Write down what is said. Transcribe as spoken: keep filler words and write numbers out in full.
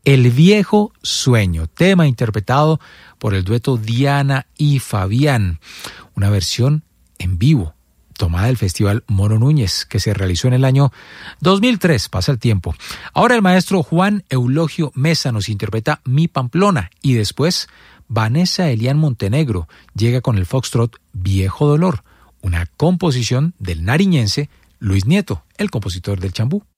El viejo sueño, tema interpretado por el dueto Diana y Fabián, una versión en vivo tomada del Festival Mono Núñez, que se realizó en el año dos mil tres, pasa el tiempo. Ahora el maestro Juan Eulogio Mesa nos interpreta Mi Pamplona y después Vanessa Elian Montenegro llega con el foxtrot Viejo Dolor, una composición del nariñense Luis Nieto, el compositor del Chambú.